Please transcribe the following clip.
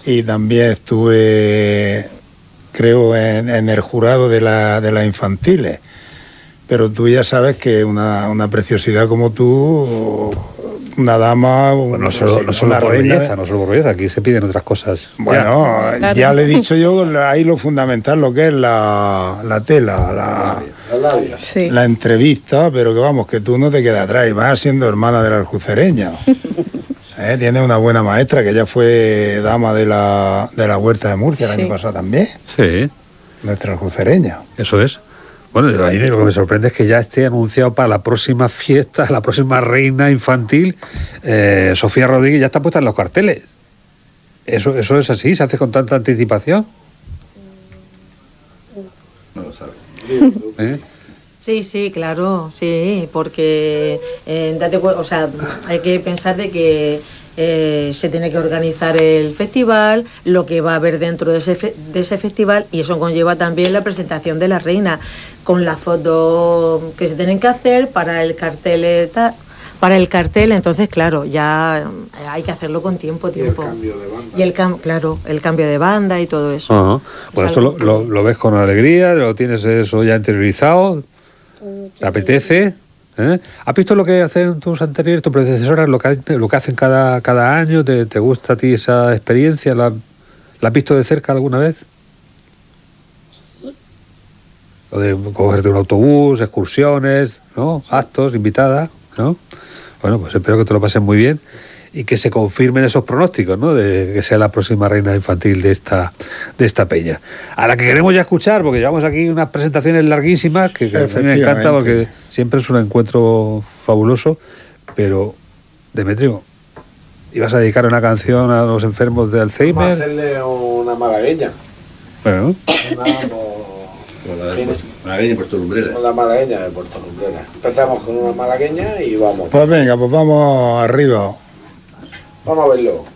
y también estuve, creo, en el jurado de las infantiles. Pero tú ya sabes que una preciosidad como tú, una dama, pues no solo una por reina. belleza, no solo por belleza, aquí se piden otras cosas. Bueno, ya le he dicho yo ahí lo fundamental, lo que es la tela, la entrevista, pero que vamos, que tú no te quedas atrás y vas siendo hermana de la aljucereña. Tiene una buena maestra que ya fue dama de la Huerta de Murcia el año pasado también. Sí. Nuestra aljucereña. Eso es. Bueno, ahí lo que me sorprende es que ya esté anunciado para la próxima fiesta, la próxima reina infantil, Sofía Rodríguez ya está puesta en los carteles. ¿Eso es así? ¿Se hace con tanta anticipación? No lo sabe. Sí, claro, sí, porque hay que pensar de que se tiene que organizar el festival, lo que va a haber dentro de ese festival, y eso conlleva también la presentación de la reina, con las fotos que se tienen que hacer para el cartel, entonces claro, ya hay que hacerlo con tiempo. Y el cambio de banda. Y el cambio de banda y todo eso. Uh-huh. Pues esto lo ves con alegría, lo tienes eso ya interiorizado, ¿te apetece? ¿Has visto lo que hacen tus anteriores, tus predecesoras, lo que hacen cada año? ¿Te gusta a ti esa experiencia? ¿La has visto de cerca alguna vez? Sí. Lo de cogerte un autobús, excursiones, ¿no? Sí. Actos, invitada, ¿no? Bueno, pues espero que te lo pases muy bien y que se confirmen esos pronósticos, ¿no? De que sea la próxima reina infantil de esta peña. A la que queremos ya escuchar, porque llevamos aquí unas presentaciones larguísimas, que a mí me encanta porque siempre es un encuentro fabuloso. Pero, Demetrio, ¿ibas a dedicar una canción a los enfermos de Alzheimer? Vamos a hacerle una malagueña. Bueno. Malagueña y Puerto Lumbrera. Una malagueña de Puerto Lumbrera. Empezamos con una malagueña y vamos. Pues venga, pues vamos arriba. Vamos a verlo.